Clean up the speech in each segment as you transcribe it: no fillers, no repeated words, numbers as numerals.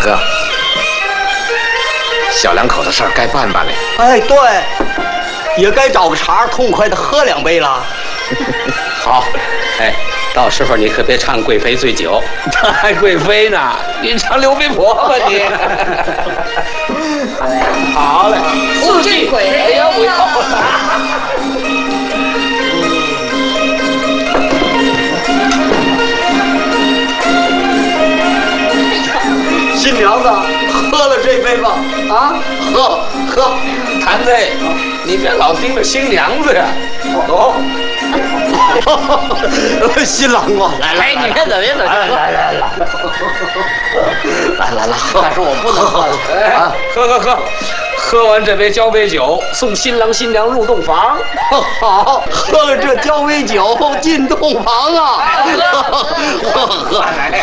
哥，小两口的事儿该办办了。 哎，对，也该找个茬，痛快的喝2杯了。 好，哎，到时候你可别唱贵妃醉酒，这还贵妃呢，你唱刘媒婆吧你。好嘞， 四季鬼哎呀，不要新娘子，喝了这杯吧。啊，喝。 谭子，你别老盯着新娘子呀。哦。 新郎啊，来， 你别走， 来，喝。但是我不能喝啊，喝完这杯交杯酒，送新郎新娘入洞房。 好，喝了这交杯酒进洞房啊！喝，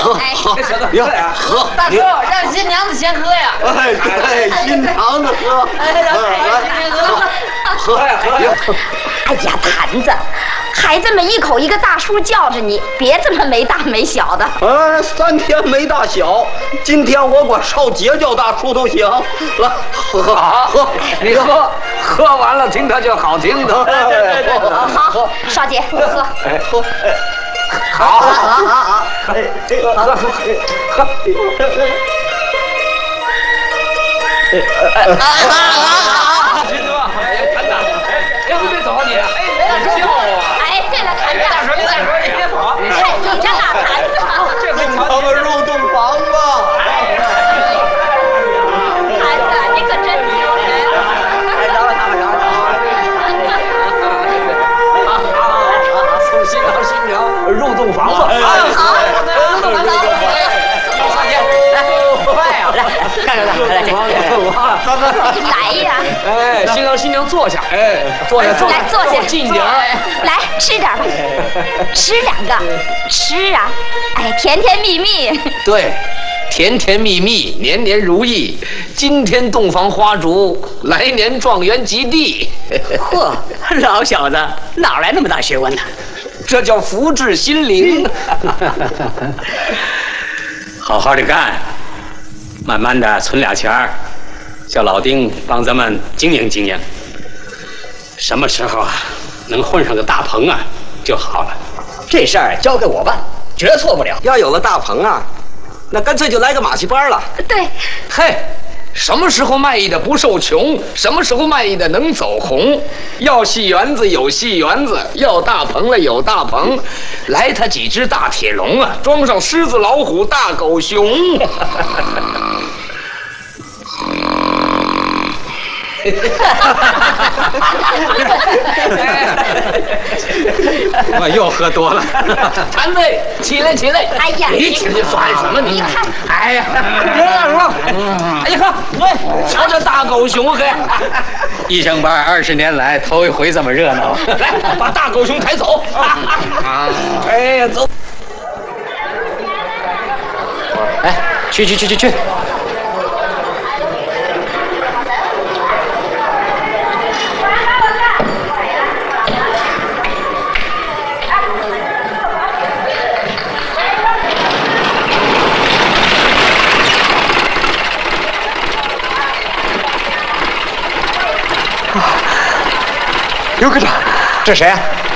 大哥，让新娘子先喝呀！ 哎，对，新娘子喝。 喝呀！ 哎呀，坛子，孩子们一口一个大叔叫着你，别这么没大没小的。 3天没大小，今天我管少杰叫大叔都行。来，喝， 你喝完了听他就好听的。 好，少杰喝。 好，金哥，谭子，哎，别走你！哎，笑啊！ 哎，对了，坛子， 再说你别跑！ 太紧张了，坛子。 咱们入洞房吧！ 坛子，你可真丢人！ 送新郎新娘入洞房吧！ 好，入洞房。 快呀！来，看， 来呀！ 哎，新郎新娘坐下，哎，坐下， 来坐下， 近点儿。 来吃点吧，吃2个，吃啊！哎，甜甜蜜蜜。 对，甜甜蜜蜜，年年如意，今天洞房花烛，来年状元及第。 嚯，老小子哪来那么大学问呢？ 这叫福至心灵。 好好的干，慢慢的存俩钱儿，叫老丁帮咱们经营经营。什么时候啊，能混上个大棚啊就好了。 这事儿交给我办，绝错不了。 要有了大棚啊，那干脆就来个马戏班了。 对， 嘿，什么时候卖艺的不受穷，什么时候卖艺的能走红。要戏园子有戏园子，要大棚了有大棚。来他几只大铁笼啊，装上狮子老虎大狗熊。 我又喝多了。 谭子，起来！ 哎呀， 你起来算什么你？ 看， 哎呀，别嚷了！哎呀呵，喂，瞧这大狗熊嘿！ 一整班20年来头一回这么热闹。 来，把大狗熊抬走！哎呀，走！ 哎，去！ 刘科长，这谁啊？